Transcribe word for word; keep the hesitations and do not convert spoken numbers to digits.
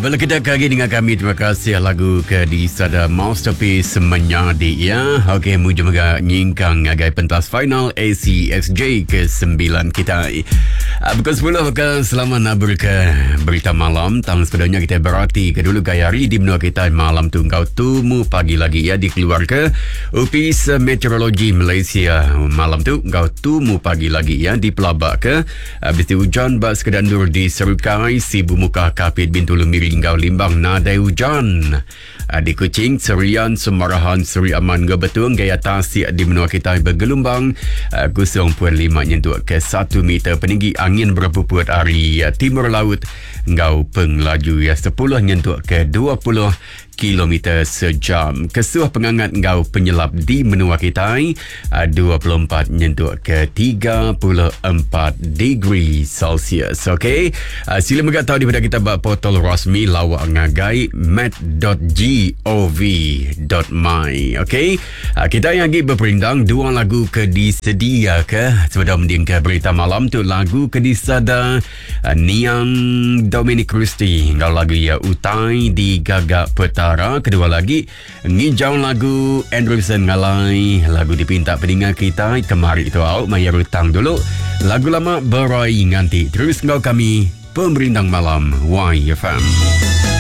Bila kita kagi dengan kami, terima kasih lagu ke di sada Masterpiece Menyadi ya. Okey, mu juga nyingkang agai pentas final A C X J ke sembilan kita. Pukul sepuluh ke selamat nabur ke berita malam. Tahun sebelumnya kita berarti ke dulu gaya hari di benua kita malam tu kau tumu pagi lagi ya dikeluar ke Upis Meteorologi Malaysia malam tu kau tumu pagi lagi ya di pelabak ke habis tu hujan bas kedandur di Serukai Sibu Muka Kapit Bintulu Miring kau limbang nadai hujan di Kuching Serian Semarahan Seri Aman ke betul gaya tasik di benua kita bergelombang kosong perpuluhan lima nyentuh ke satu meter peninggi angin berpuput hari timur laut ngau penglaju ya sepuluh nyentuh ke dua puluh kilometer sejam. Kesuh pengangat ngau penyelam di menua kita dua puluh empat nyentuh ke tiga puluh empat degree Celsius. Okey, uh, sila mengatau daripada kita buat portal rasmi lawak ngagai met dot gov dot my. Okey, uh, kita yang lagi berperindang dua lagu ke disedia ke sebelum mending ke berita malam tu lagu ke disada uh, Niang Dominic Christie ngau lagu ya utai di gagak peta. Kedua lagi ngijau lagu Anderson Ngalai lagu dipinta peningat kita kemari itu out maya rutang dulu lagu lama berai nganti terus ngau kami pemerintang malam Y F M.